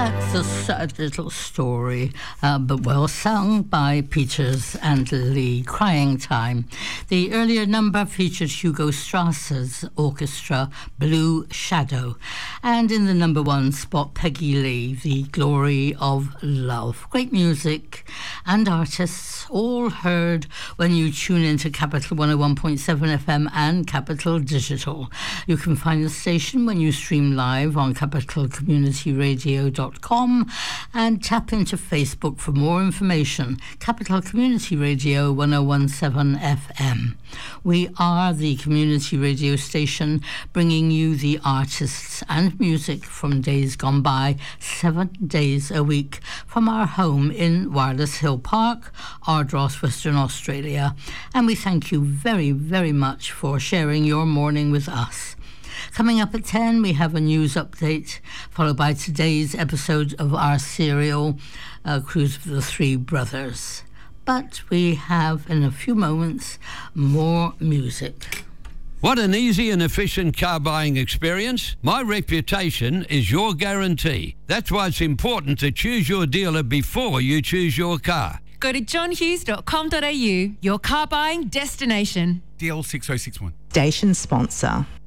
That's a sad little story, but well sung by Peters and Lee. Crying Time. The earlier number featured Hugo Strasser's orchestra, Blue Shadow. And in the number one spot, Peggy Lee, The Glory of Love. Great music and artists, all heard when you tune into Capital 101.7 FM and Capital Digital. You can find the station when you stream live on capitalcommunityradio.com and tap into Facebook for more information. Capital Community Radio 1017 FM. We are the community radio station bringing you the artists and music from days gone by, 7 days a week, from our home in Wireless Hill Park, Ardross, Western Australia. And we thank you very, very much for sharing your morning with us. Coming up at 10, we have a news update, followed by today's episode of our serial, Cruise of the Three Brothers. But we have, in a few moments, more music. Want an easy and efficient car buying experience? My reputation is your guarantee. That's why it's important to choose your dealer before you choose your car. Go to johnhughes.com.au, your car buying destination. DL 6061. Station sponsor.